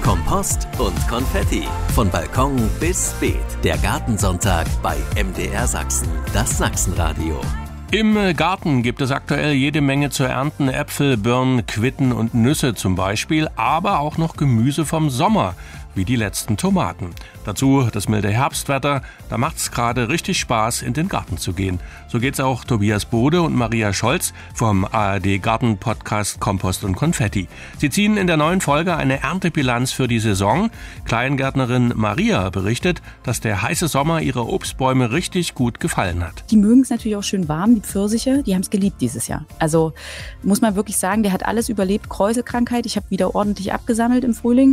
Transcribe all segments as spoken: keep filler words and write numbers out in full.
Kompost und Konfetti. Von Balkon bis Beet. Der Gartensonntag bei M D R Sachsen. Das Sachsenradio. Im Garten gibt es aktuell jede Menge zu ernten. Äpfel, Birnen, Quitten und Nüsse zum Beispiel. Aber auch noch Gemüse vom Sommer, wie die letzten Tomaten. Dazu das milde Herbstwetter. Da macht's gerade richtig Spaß, in den Garten zu gehen. So geht's auch Tobias Bode und Maria Scholz vom A R D Garten-Podcast Kompost und Konfetti. Sie ziehen in der neuen Folge eine Erntebilanz für die Saison. Kleingärtnerin Maria berichtet, dass der heiße Sommer ihre Obstbäume richtig gut gefallen hat. Die mögen es natürlich auch schön warm, die Pfirsiche, die haben es geliebt dieses Jahr. Also muss man wirklich sagen, der hat alles überlebt. Kräuselkrankheit, ich habe wieder ordentlich abgesammelt im Frühling.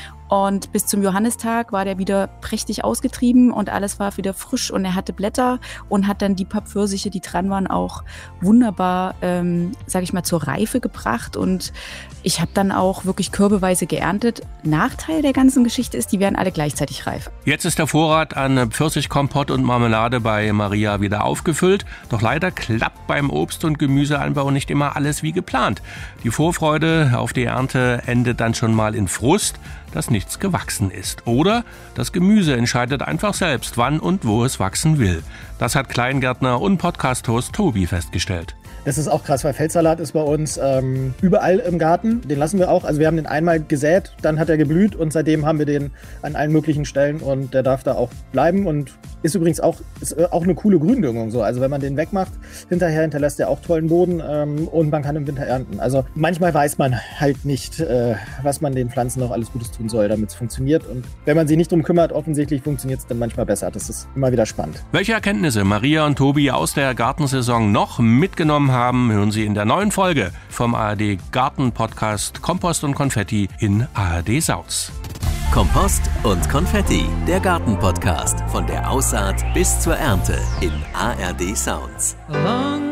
Und bis zum Johannistag war der wieder prächtig ausgetrieben und alles war wieder frisch und er hatte Blätter und hat dann die paar Pfirsiche, die dran waren, auch wunderbar, ähm, sage ich mal, zur Reife gebracht. Und ich habe dann auch wirklich körbeweise geerntet. Nachteil der ganzen Geschichte ist, die werden alle gleichzeitig reif. Jetzt ist der Vorrat an Pfirsichkompott und Marmelade bei Maria wieder aufgefüllt. Doch leider klappt beim Obst- und Gemüseanbau nicht immer alles wie geplant. Die Vorfreude auf die Ernte endet dann schon mal in Frust, dass nichts gewachsen ist. Oder das Gemüse entscheidet einfach selbst, wann und wo es wachsen will. Das hat Kleingärtner und Podcast-Host Tobi festgestellt. Das ist auch krass, weil Feldsalat ist bei uns ähm, überall im Garten. Den lassen wir auch. Also wir haben den einmal gesät, dann hat er geblüht und seitdem haben wir den an allen möglichen Stellen und der darf da auch bleiben und ist übrigens auch, ist auch eine coole Gründüngung so. Also wenn man den wegmacht, hinterher hinterlässt er auch tollen Boden ähm, und man kann im Winter ernten. Also manchmal weiß man halt nicht, äh, was man den Pflanzen noch alles Gutes tun soll, damit es funktioniert. Und wenn man sich nicht drum kümmert, offensichtlich funktioniert es dann manchmal besser. Das ist immer wieder spannend. Welche Erkenntnisse Maria und Tobi aus der Gartensaison noch mitgenommen haben, hören Sie in der neuen Folge vom A R D Garten-Podcast Kompost und Konfetti in A R D Sauts. Kompost und Konfetti, der Garten-Podcast von der Aussaat bis zur Ernte in A R D Sounds.